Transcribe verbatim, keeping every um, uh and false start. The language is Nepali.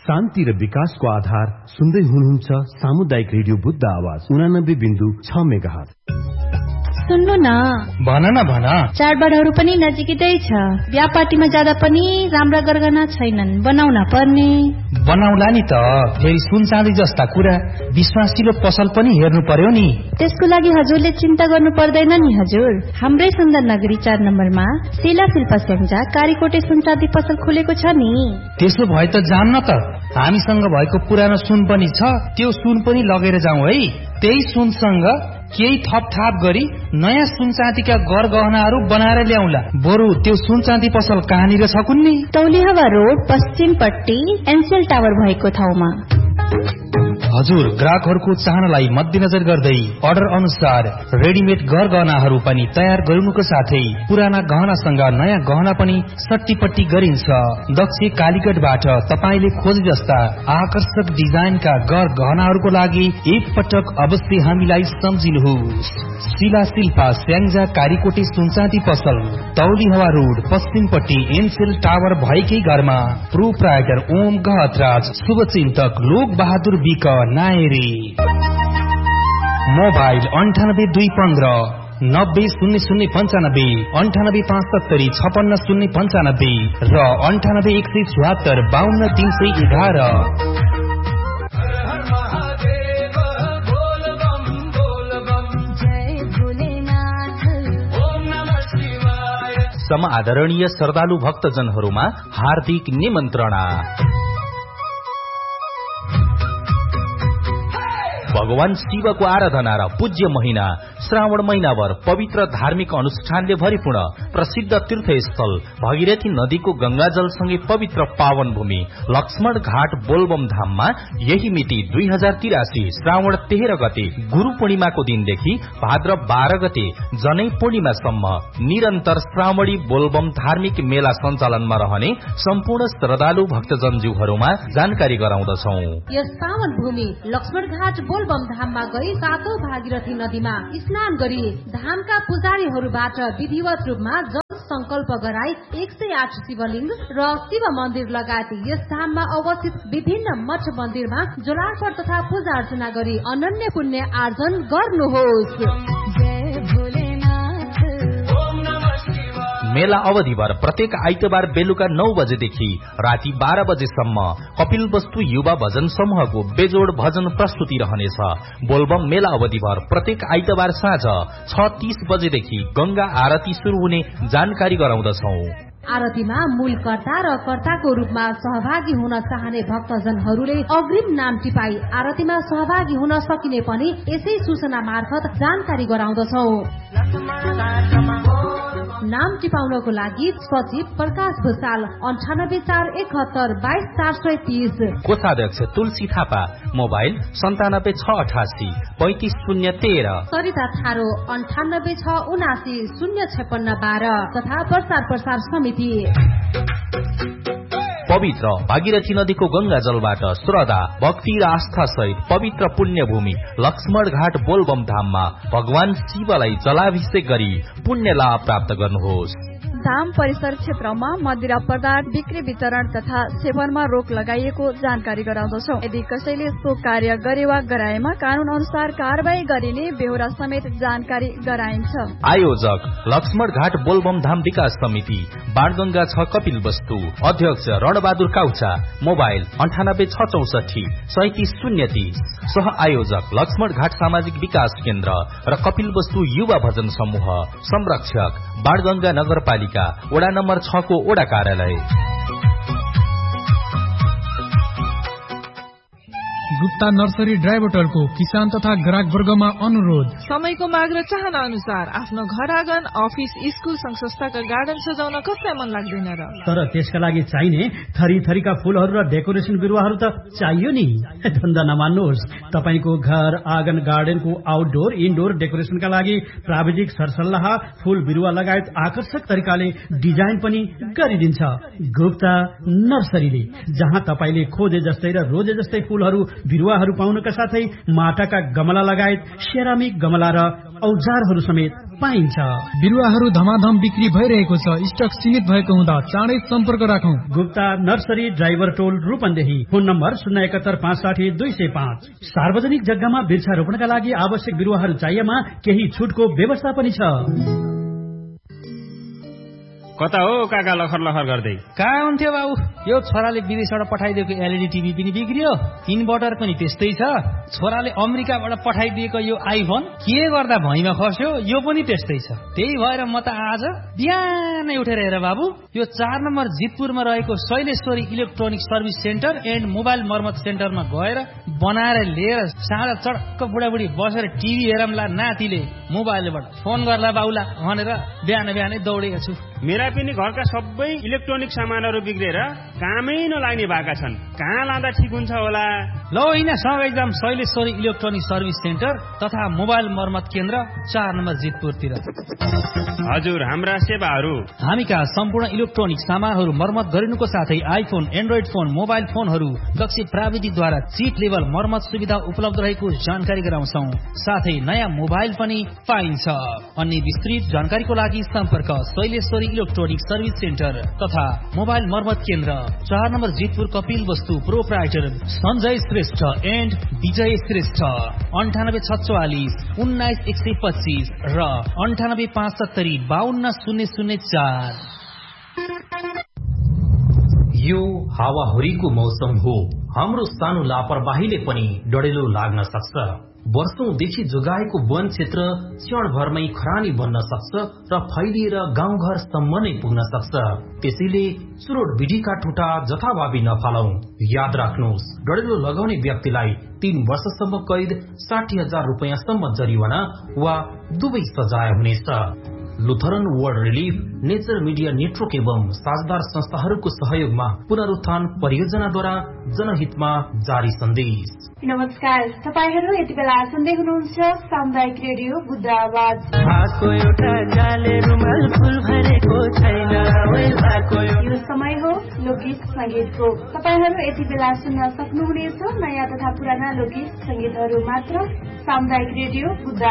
शान्ति र विकासको आधार सुन्दै हुनुहुन्छ सामुदायिक रेडियो बुद्ध आवाज उनानब्बे बिन्दु छ मेगाहर्ज। सुन्नु न, भन न भन। चाडबाडहरू पनि नजिकै छ। बिहा पार्टीमा जाँदा पनि राम्रा गरगहना छैनन्, बनाउन पर्ने। बनाउला नि त, फेरि सुन चाँदी जस्ता कुरा विश्वासिलो पसल पनि हेर्नु पर्यो नि। त्यसको लागि हजुरले चिन्ता गर्नु पर्दैन नि हजुर। हाम्रै सुन्दर नगरी चार नम्बरमा शिला शिल्प स्याङ्जा कारीकोटे सुन चाँदी पसल खुलेको छ नि। त्यसो भए त जाम न त, हामीसँग भएको पुरानो सुन पनि छ, त्यो सुन पनि लगेर जाउँ है। त्यही सुनसँग केही थपथाप गरी नयाँ सुन चाँदीका गर गहनाहरू बनाएर ल्याउला। बरु त्यो सुन चाँदी पसल कहाँनिर छ कुन्नी? तौलिहवा रोड पश्चिमपट्टि एनसेल टावर भएको ठाउँमा। हजुर, ग्राहकहरूको चाहनालाई मध्यनजर गर्दै अर्डर अनुसार रेडिमेड गर गहनाहरू पनि तयार गर्नुको साथै पुराना गहनासँग नयाँ गहना पनि सट्टीपट्टी गरिन्छ। दक्ष कालीगढबाट तपाईँले खोजे जस्ता आकर्षक डिजाइनका गर गहनाहरूको लागि एक पटक अवश्य हामीलाई सम्झिनुहोस्। शिला शिल्पा स्याङ्जा कारीकोटे सुनचाँदी पसल, तौलिहवा रोड पश्चिमपट्टि एनसेल टावर भएकै घरमा। प्रोप्राइटर ओम गहतराज, शुभचिन्तक लोक बहादुर विक नायरी। मोबाइल अन्ठानब्बे दुई पन्ध्र नब्बे शून्य शून्य पञ्चानब्बे, अन्ठानब्बे पाँच सत्तरी छपन्न शून्य पञ्चानब्बे र अन्ठानब्बे एक सय चौहत्तर बाहन्न तीन सय एघार। समादरणीय श्रद्धालु भक्तजनहरूमा हार्दिक निमन्त्रणा। भगवान शिवको आराधना र पूज्य महिना श्रावण महिनाभर पवित्र धार्मिक अनुष्ठानले भरिपूर्ण प्रसिद्ध तीर्थस्थल भगीरथी नदीको गंगाजलसँगै पवित्र पावन भूमि लक्ष्मण घाट बोलबम धाममा यही मिति दुई हजार तिरासी श्रावण तेह्र गते गुरु पूर्णिमाको दिनदेखि भाद्र बाह्र गते जनै पूर्णिमासम्म निरन्तर श्रावणी बोलबम धार्मिक मेला सञ्चालनमा रहने सम्पूर्ण श्रद्धालु भक्तजनज्यूहरूमा जानकारी गराउँदछौ। यस पावन भूमि लक्ष्मण घाट बोलबम धाममा गई सातौं भागीरथी नदीमा स्नान गरी धामका पुजारीहरूबाट विधिवत रूपमा जल संकल्प गराई एक सय आठ शिवलिंग र शिव मन्दिर लगायत यस धाममा अवस्थित विभिन्न मठ मन्दिरमा जलार्पण तथा पूजा अर्चना गरी अनन्य पुण्य आर्जन गर्नुहोस्। मेला अवधिभर प्रत्येक आइतबार बेलुका नौ बजेदेखि राति बाह्र बजेसम्म कपिल वस्तु युवा भजन समूहको बेजोड भजन प्रस्तुति रहनेछ। बोलबम मेला अवधिभर प्रत्येक आइतबार साँझ छ तीस बजेदेखि गंगा आरती शुरू हुने जानकारी गराउँदछौ। आरतीमा मूल कर्ता र कर्ताको रूपमा सहभागी हुन चाहने भक्तजनहरूले अग्रिम नाम टिपाई आरतीमा सहभागी हुन सकिने पनि यसै सूचना मार्फत जानकारी गराउँदछौ। नाम टिपाउनको लागि सचिव प्रकाश भूषाल अन्ठानब्बे चार एकहत्तर बाइस चार सय तीस, कोषाध्यक्ष तुलसी थापा, मोबाइल सन्तानब्बे छ अठासी पैंतिस शून्य तेह्र, सरिता थारो अन्ठानब्बे छ उनासी शून्य छप्पन्न बाह्र तथा प्रचार प्रसार समिति। पवित्र भागीरथी नदीको गंगा जलबाट श्रद्धा भक्ति र आस्था सहित पवित्र पुण्य भूमि लक्ष्मण घाट बोलबम धाममा भगवान शिवलाई जलाभिषेक गरी पुण्य लाभ प्राप्त गर्नुहोस्। धाम परिसर क्षेत्रमा मदिरा पदार्थ बिक्री वितरण तथा सेवनमा रोक लगाइएको जानकारी गराउँदछौ। यदि कसैले सो कार्य गरे वा गराएमा कानून अनुसार कारवाही गरिने बेहोरा समेत जानकारी गराइन्छ। आयोजक लक्ष्मण घाट बोलबम धाम विकास समिति, बाणगंगा छ कपिल वस्तु, अध्यक्ष रणबहादुर काउचा, मोबाइल अन्ठानब्बे छ चौसठी सैतिस शून्य तीस, सह आयोजक लक्ष्मण घाट सामाजिक विकास केन्द्र र कपिल वस्तु युवा भजन समूह, संरक्षक बाणगंगा नगरपालिका वडा नम्बर छ को वडा कार्यालय। गुप्ता नर्सरी ड्राइभरको किसान तथा ग्राहक वर्गमा अनुरोध, समयको माग र चाहना अनुसार आफ्नो घर आँगन, अफिस, स्कुल, संघ संस्थाका गार्डन सजाउन कसलाई मन लाग्दैन र? तर त्यसका लागि चाहिने थरी थरीका फूलहरू र डेकोरेसन बिरुवाहरू त चाहियो नि। धन्दा नमान्नुहोस्, तपाईको घर आँगन गार्डनको आउटडोर इनडोर डेकोरेसनका लागि प्राविधिक सरसल्लाह, फूल बिरुवा लगायत आकर्षक तरिकाले डिजाइन पनि गरिदिन्छ गुप्ता नर्सरीले, जहाँ तपाईले खोजे जस्तै र रोजे जस्तै फूलहरू बिरुवाहरू पाउनका साथै माटाका गमला लगायत सेरामिक गमला र औजारहरू समेत पाइन्छ। बिरुवाहरू धमाधम बिक्री भइरहेको छ। स्टक सीमित भएको हुँदा चाँडै सम्पर्क राखौं। गुप्ता नर्सरी ड्राइभर टोल रूपन्देही। फोन नम्बर शून्य एकहत्तर पाँच साठी दुई सय पाँच। सार्वजनिक जग्गामा वृक्षारोपणका लागि आवश्यक बिरुवाहरू चाहिएमा केही छुटको व्यवस्था पनि छ। कता हो काका लखर लखर गर्दै? कहाँ हुन्थ्यो बाबु, यो छोराले विदेशबाट पठाइदिएको एलइडी टिभी पनि बिग्रियो, इन्भर्टर पनि त्यस्तै छ। छोराले अमेरिकाबाट पठाइदिएको यो आइफोन के गर्दा भैँमा खस्यो, यो पनि त्यस्तै छ। त्यही भएर म त आज बिहानै उठेर हेर बाबु, यो चार नम्बर जितपुरमा रहेको Shaileshwari electronic service centre and mobile मर्मत सेन्टरमा गएर बनाएर लिएर साँझ चडक्क बुढाबुढी बसेर टिभी हेरमला, नातिले मोबाइलबाट फोन गर्ला बाउला भनेर बिहान बिहानै दौडेको छु। मेरा पनि घरका सबै इलेक्ट्रोनिक सामानहरू बिग्रेर कामै नलाग्ने भएका छन्। कहाँ लाँदा ठिक हुन्छ होला? ल होइन, सँगै जाम शैलेश्वरी इलेक्ट्रोनिक सर्भिस सेन्टर तथा मोबाइल मर्मत केन्द्र चार नम्बर जितपुरतिर। हजुर, हाम्रा सेवाहरू हामी कहाँ सम्पूर्ण इलेक्ट्रोनिक सामानहरू मर्मत गरिनुको साथै आइफोन, एन्ड्रोइड फोन, मोबाइल फोनहरू दक्ष प्राविधिकद्वारा चिप लेभल मर्मत सुविधा उपलब्ध रहेको जानकारी गराउँछौ। साथै नयाँ मोबाइल पनि पाइन्छ। अन्य विस्तृत जानकारीको लागि सम्पर्क शैलेश्वरी इलेक्ट्रोनिक सर्भिस सेन्टर तथा मोबाइल मर्मत केन्द्र चार नम्बर जितपुर कपिल वस्तु प्रोप्राइटर सञ्जय श्रेष्ठ एन्ड विजय श्रेष्ठ। अन्ठानब्बे छत्वालिस उन्नाइस एक सय पच्चिस र अन्ठानब्बे पाँच सत्तरी बाहन्न शून्य शून्य चार। यो हावाहुरीको मौसम हो। हाम्रो सानो लापरवाहीले पनि डढेलो लाग्न सक्छ। वर्षौंदेखि जोगाएको वन क्षेत्र क्षणभरमै खरानी बन्न सक्छ र फैलिएर गाउँघरसम्म नै पुग्न सक्छ। त्यसैले चुरोट विधिका ठुटा जथाभावी नफालौं। याद राख्नुहोस्, डढेलो लगाउने व्यक्तिलाई तीन वर्षसम्म कैद, साठी हजार रुपियाँसम्म जरिवाना वा दुवै सजाय हुनेछ। Lutheran world relief, nature media network एवं साझेदार संस्थाहरूको सहयोगमा पुनरुत्थान परियोजनाद्वारा जनहितमा जारी सन्देश। नमस्कार, तपाईहरू यति बेला सुन्दै हुनुहुन्छ सामुदायिक रेडियो बुद्ध आवाज। यो समय हो लोकगीत संगीतको। तपाईहरू यति बेला सुन्न सक्नुहुनेछ नयाँ तथा पुराना लोकगीत संगीतहरू मात्र सामुदायिक रेडियो बुद्ध